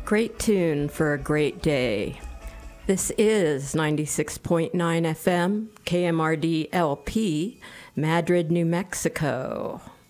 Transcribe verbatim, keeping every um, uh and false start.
Great tune for a great day. This is ninety-six point nine F M, K M R D L P, Madrid, New Mexico.